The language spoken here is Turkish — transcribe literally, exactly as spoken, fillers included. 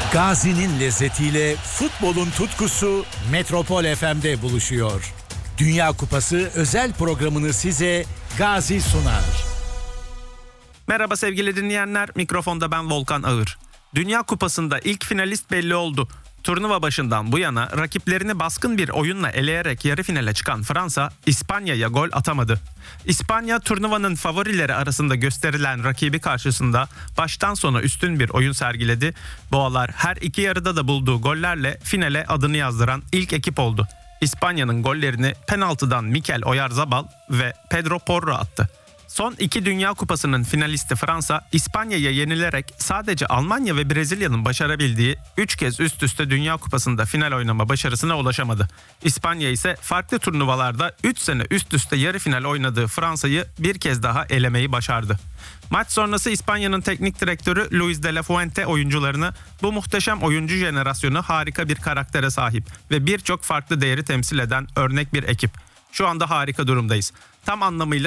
Gazi'nin lezzetiyle futbolun tutkusu Metropol F M'de buluşuyor. Dünya Kupası özel programını size Gazi sunar. Merhaba sevgili dinleyenler, mikrofonda ben Volkan Ağır. Dünya Kupası'nda ilk finalist belli oldu. Turnuva başından bu yana rakiplerini baskın bir oyunla eleyerek yarı finale çıkan Fransa, İspanya'ya gol atamadı. İspanya, turnuvanın favorileri arasında gösterilen rakibi karşısında baştan sona üstün bir oyun sergiledi. Boğalar her iki yarıda da bulduğu gollerle finale adını yazdıran ilk ekip oldu. İspanya'nın gollerini penaltıdan Mikel Oyarzabal ve Pedro Porro attı. Son iki Dünya Kupası'nın finalisti Fransa, İspanya'ya yenilerek sadece Almanya ve Brezilya'nın başarabildiği üç kez üst üste Dünya Kupası'nda final oynama başarısına ulaşamadı. İspanya ise farklı turnuvalarda üç sene üst üste yarı final oynadığı Fransa'yı bir kez daha elemeyi başardı. Maç sonrası İspanya'nın teknik direktörü Luis de la Fuente oyuncularını bu muhteşem oyuncu jenerasyonu harika bir karaktere sahip ve birçok farklı değeri temsil eden örnek bir ekip. Şu anda harika durumdayız. Tam anlamıyla